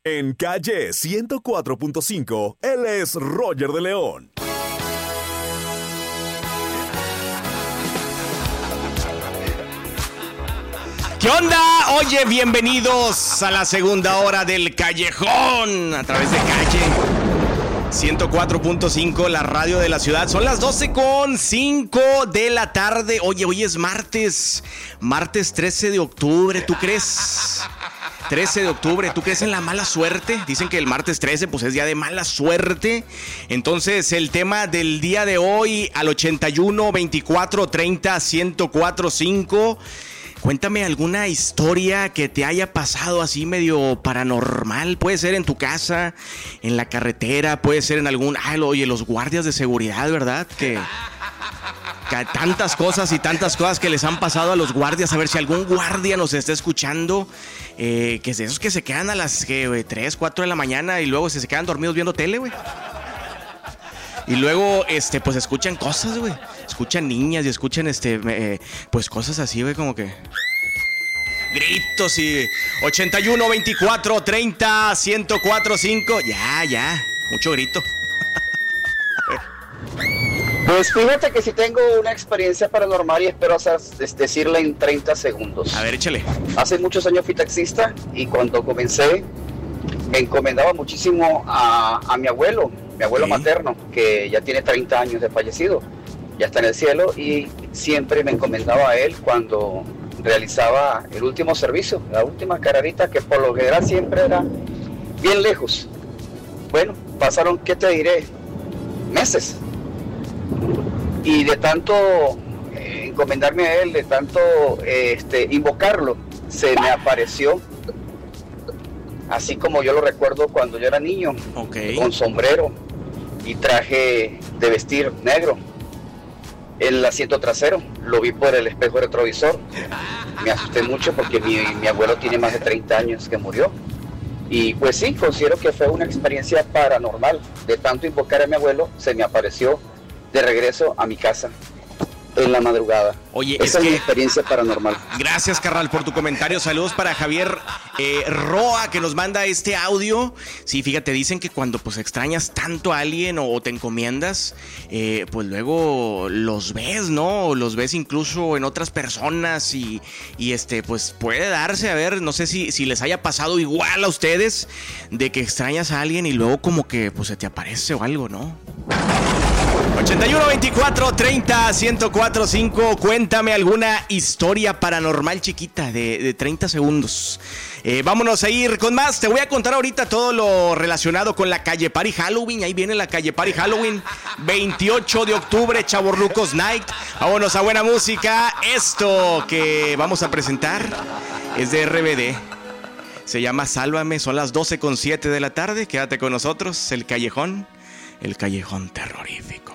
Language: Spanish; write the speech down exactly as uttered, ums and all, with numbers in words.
En Calle ciento cuatro punto cinco, él es Roger de León. ¿Qué onda? Oye, bienvenidos a la segunda hora del Callejón a través de Calle ciento cuatro punto cinco, la radio de la ciudad. Son las doce con cinco de la tarde. Oye, hoy es martes, martes trece de octubre, ¿tú crees? trece de octubre, ¿tú crees en la mala suerte? Dicen que el martes trece pues es día de mala suerte. Entonces el tema del día de hoy al ochenta y uno, veinticuatro, treinta, ciento cuatro, cinco. Cuéntame alguna historia que te haya pasado así medio paranormal. Puede ser en tu casa, en la carretera, puede ser en algún... Ay, oye, los guardias de seguridad, ¿verdad? Que... que tantas cosas y tantas cosas que les han pasado a los guardias. A ver si algún guardia nos está escuchando. Eh, que es de esos que se quedan a las tres, cuatro de la mañana y luego se, se quedan dormidos viendo tele, güey. Y luego, este, pues escuchan cosas, güey. Escuchan niñas y escuchan, este, eh, pues cosas así, güey, como que... gritos y... ochenta y uno, veinticuatro, treinta, ciento cuatro, cinco. Ya, ya. Mucho grito. Pues fíjate que sí tengo una experiencia paranormal y espero decirla en treinta segundos. A ver, échale. Hace muchos años fui taxista y cuando comencé me encomendaba muchísimo a, a mi abuelo, mi abuelo ¿Sí? materno, que ya tiene treinta años de fallecido, ya está en el cielo, y siempre me encomendaba a él cuando realizaba el último servicio, la última carrerita, que por lo general siempre era bien lejos. Bueno, pasaron, ¿qué te diré? Meses. Y de tanto eh, encomendarme a él, de tanto eh, este, invocarlo, se me apareció, así como yo lo recuerdo cuando yo era niño, okay. Con sombrero y traje de vestir negro. En el asiento trasero, lo vi por el espejo retrovisor. Me asusté mucho porque mi, mi abuelo tiene más de treinta años que murió. Y pues sí, considero que fue una experiencia paranormal. De tanto invocar a mi abuelo, se me apareció de regreso a mi casa en la madrugada. Oye, esa es, es que... mi experiencia paranormal. Gracias, carnal, por tu comentario. Saludos para Javier eh, Roa, que nos manda este audio. Sí, fíjate, dicen que cuando pues extrañas tanto a alguien o, o te encomiendas, eh, pues luego los ves, ¿no? Los ves incluso en otras personas y, y este, pues puede darse, a ver, no sé si, si les haya pasado igual a ustedes, de que extrañas a alguien y luego como que pues se te aparece o algo, ¿no? ochenta y uno, veinticuatro, treinta, ciento cuatro, cinco. Cuéntame alguna historia paranormal chiquita de, de treinta segundos. Eh, vámonos a ir con más. Te voy a contar ahorita todo lo relacionado con la Calle Party Halloween. Ahí viene la Calle Party Halloween. veintiocho de octubre, Chavorrucos Night. Vámonos a buena música. Esto que vamos a presentar es de R B D. Se llama Sálvame. Son las doce con siete de la tarde. Quédate con nosotros. El Callejón. El Callejón terrorífico.